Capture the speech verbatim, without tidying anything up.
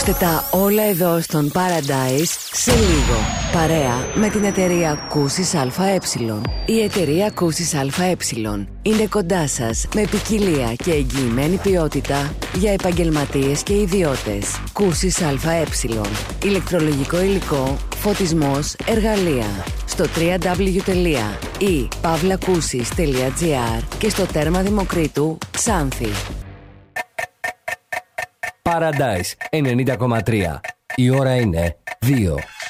Τα όλα εδώ στον Paradise σε λίγο. Παρέα με την εταιρεία Κούσης ΑΕ. Η εταιρεία Κούσης ΑΕ είναι κοντά σας με ποικιλία και εγγυημένη ποιότητα για επαγγελματίες και ιδιώτες. Κούσης ΑΕ. Ηλεκτρολογικό υλικό, φωτισμός, εργαλεία. Στο double-u double-u double-u τελεία i pavlakusis τελεία gr και στο τέρμα Δημοκρίτου Ξάνθη. Paradise ενενήντα κόμμα τρία. Η ώρα είναι δύο.